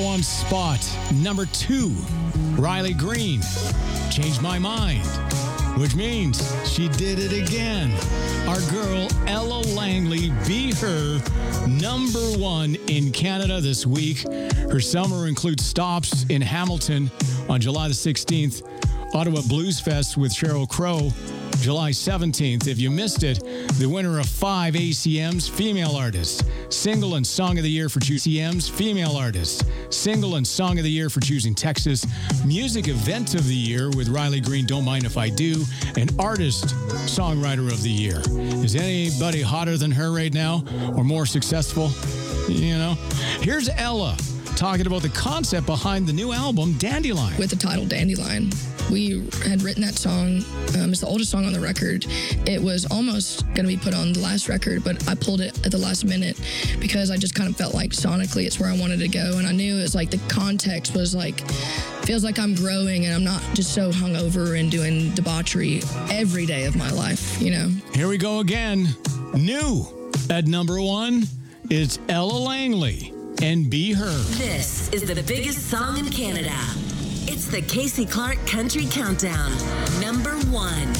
One spot. Number 2, Riley Green, Changed My Mind, which means she did it again. Our girl, Ella Langley, Be Her, number 1 in Canada this week. Her summer includes stops in Hamilton on July the 16th, Ottawa Blues Fest with Sheryl Crow, July 17th. If you missed it, the winner of 5 ACMs, female artists, single and song of the year for choosing ACMs, female artists, single and song of the year for choosing Texas, music event of the year with Riley Green, Don't Mind If I Do, and artist songwriter of the year. Is anybody hotter than her right now or more successful? You know, here's Ella talking about the concept behind the new album, Dandelion. With the title Dandelion, we had written that song. It's the oldest song on the record. It was almost going to be put on the last record, but I pulled it at the last minute because I just kind of felt like sonically it's where I wanted to go. And I knew it was like the context was like, feels like I'm growing and I'm not just so hungover and doing debauchery every day of my life, you know? Here we go again. New at number 1, it's Ella Langley and Be Her. This is the biggest song in Canada. It's the Casey Clark Country Countdown, number 1.